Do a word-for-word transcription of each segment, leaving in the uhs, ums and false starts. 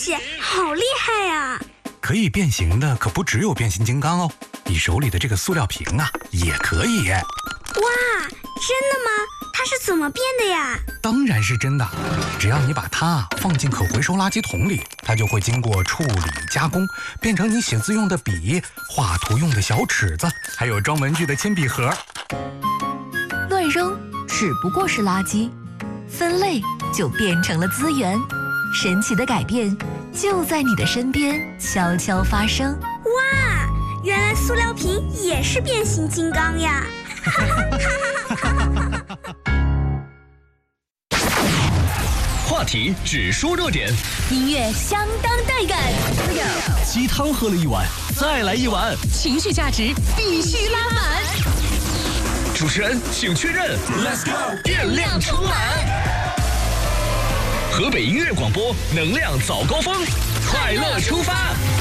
西，好厉害呀！ 可以变形的可不只有变形金刚哦，你手里的这个塑料瓶啊，也可以。 哇，真的吗？它是怎么变的呀？ 当然是真的，只要你把它放进可回收垃圾桶里，它就会经过处理加工，变成你写字用的笔、画图用的小尺子，还有装文具的铅笔盒。 乱扔只不过是垃圾，分类就变成了资源。神奇的改变就在你的身边悄悄发生。 哇，原来塑料瓶也是变形金刚呀！ 话题只说热点， 音乐相当带感， 鸡汤喝了一碗，再来一碗， 情绪价值必须拉满。 主持人请确认 ，Let's go， 电量充满。河北音乐广播，能量早高峰，快乐出发。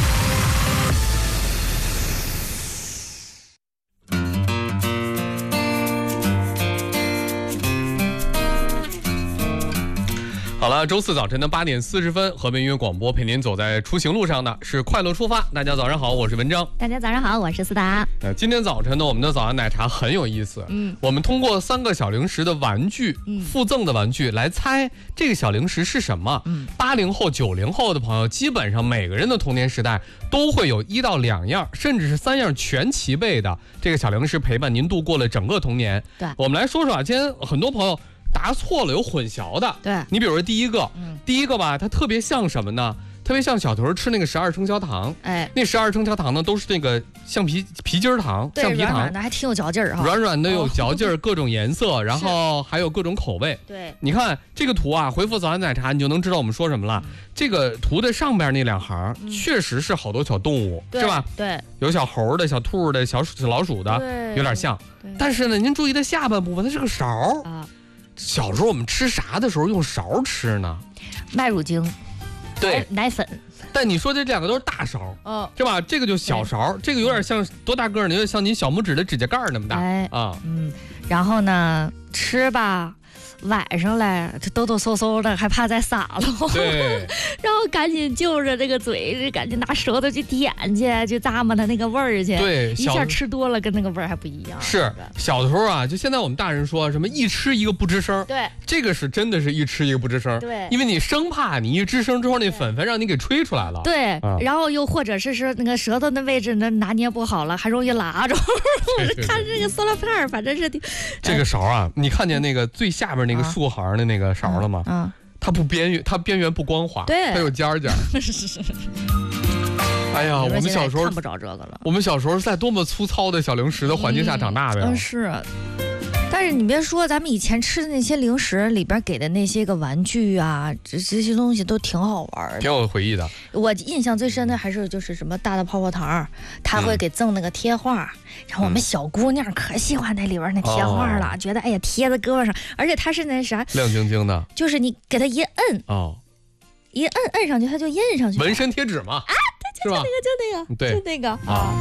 好了，周四早晨的八点四十分，河北音乐广播陪您走在出行路上的是快乐出发。大家早上好，我是文章。 大家早上好，我是思达。 呃，今天早晨呢，我们的早安奶茶很有意思。嗯，我们通过三个小零食的玩具，嗯，附赠的玩具来猜这个小零食是什么。嗯，八零后、九零后的朋友，基本上每个人的童年时代都会有一到两样，甚至是三样全齐备的这个小零食陪伴您度过了整个童年。 对， 我们来说说啊，今天很多朋友答错了，有混淆的。 对， 你比如说第一个， 嗯， 第一个吧，它特别像什么呢？特别像小头吃那个十二生肖糖。 哎， 那十二生肖糖呢，都是那个橡皮皮筋糖、橡皮糖， 软软的，还挺有嚼劲儿哈。 软软的有嚼劲儿，各种颜色，然后还有各种口味。 对， 你看这个图啊，回复早安奶茶，你就能知道我们说什么了。这个图的上边那两行，确实是好多小动物，是吧？ 对， 有小猴的、小兔的、小小老鼠的，有点像。但是呢，您注意它下半部分，它是个勺啊。小时候我们吃啥的时候用勺吃呢？ 麦乳精， 对， 奶粉。 但你说这两个都是大勺， 哦， 是吧？这个就小勺，这个有点像多大个呢？有点像您小拇指的指甲盖那么大， 哎啊， 嗯，然后呢，吃吧。晚上来就抖抖嗖嗖的，还怕再洒了， 对， 然后赶紧就着这个嘴，赶紧拿舌头去舔去，去咂摸它那个味儿去。 对， 一下吃多了跟那个味儿还不一样。 是小的时候啊，就现在我们大人说什么一吃一个不吱声， 对， 这个是真的是一吃一个不吱声， 对， 因为你生怕你一吱声之后那粉粉让你给吹出来了， 对，啊、然后又或者是说那个舌头那位置呢拿捏不好了，还容易拉着。我是看这个塑料片儿，反正是挺。 这个勺啊，你看见那个最下边那个竖行的那个勺了吗？嗯，嗯它不边缘，它边缘不光滑， 对， 它有尖尖。 是是是。 哎呀，我们小时候看不着这个了。 我们小时候在多么粗糙的小零食的环境下长大的呀！ 嗯，是。但是你别说，咱们以前吃的那些零食里边给的那些个玩具啊，这这些东西都挺好玩的， 挺有回忆的。 我印象最深的还是就是什么大的泡泡糖，他会给赠那个贴画，嗯、然后我们小姑娘可喜欢那里边那贴画了，哦、觉得哎呀贴在胳膊上，而且它是那啥亮晶晶的， 就是你给它一摁哦，一摁摁上去它就印上去， 纹身贴纸嘛， 啊，对，就就那个就那个， 对， 就那个啊。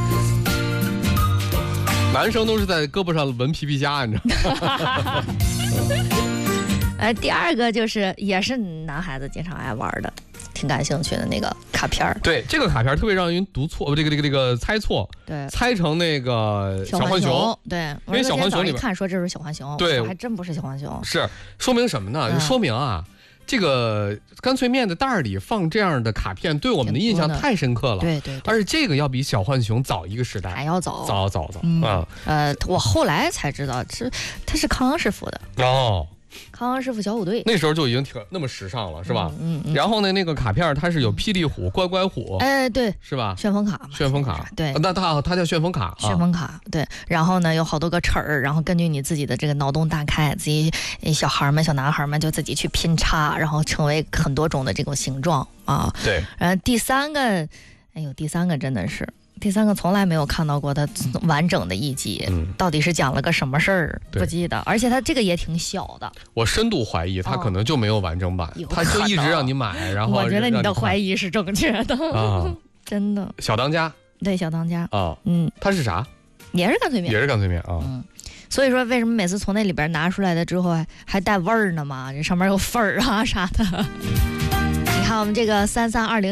男生都是在胳膊上纹皮皮虾，你知道吗？ 呃，第二个就是也是男孩子经常爱玩的，挺感兴趣的那个卡片儿。 对，这个卡片特别让人读错，这个这个这个猜错， 对， 猜成那个小浣熊。 对， 因为小浣熊里面一看说这是小浣熊， 对， 还真不是小浣熊。 是说明什么呢？就说明啊。这个干脆面的袋里放这样的卡片，对我们的印象太深刻了。 对 对, 对， 而且这个要比小浣熊早一个时代， 还要早， 早早早、 嗯、 啊！ 呃，我后来才知道，是他是康师傅的哦。 康康师傅小虎队那时候就已经挺那么时尚了，是吧？ 嗯 嗯, 嗯。 然后呢，那个卡片它是有霹雳虎、乖乖虎， 哎，对， 是吧？ 旋风卡嘛， 旋风卡， 对， 那它它叫旋风卡， 旋风卡，对。然后呢，有好多个齿儿，然后根据你自己的这个脑洞大开，自己小孩们、小男孩们就自己去拼插，然后成为很多种的这种形状啊。 对。 然后第三个，哎呦，第三个真的是。第三个从来没有看到过它完整的一集、嗯、到底是讲了个什么事儿不记得，而且它这个也挺小的， 我深度怀疑它可能就没有完整版、哦、它就一直让你买，然后我觉得你的怀疑是正确的啊，真的。 小当家， 对，小当家啊、哦，嗯，它是啥？ 也是干脆面， 也是干脆面啊， 嗯。所以说为什么每次从那里边拿出来的之后还还带味儿呢嘛？这上面有粉儿啊啥的。你看我们这个三三二零